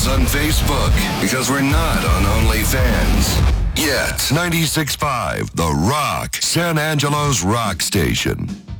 us on Facebook because we're not on OnlyFans. Yet. 96.5, The Rock, San Angelo's rock station.